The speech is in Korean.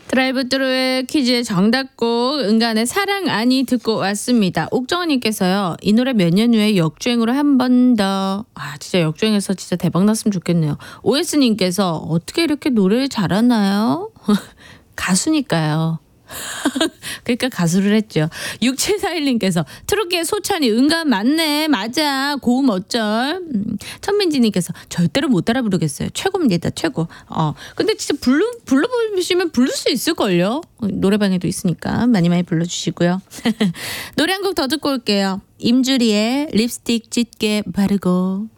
드라이브 뚜루의 퀴즈의 정답곡 은간의 사랑 아니 듣고 왔습니다. 옥정아님께서요. 이 노래 몇 년 후에 역주행으로 한 번 더. 진짜 역주행해서 진짜 대박 났으면 좋겠네요. OS님께서 어떻게 이렇게 노래를 잘하나요? 가수니까요. 그러니까 가수를 했죠. 6741님께서 트로키의 소찬이 은간 맞네. 맞아. 고음 어쩔. 천민지님께서 절대로 못 따라 부르겠어요. 최고입니다. 최고. 근데 진짜 불러보시면 부를 수 있을걸요. 노래방에도 있으니까 많이 많이 불러주시고요. 노래 한 곡 더 듣고 올게요. 임주리의 립스틱 짙게 바르고.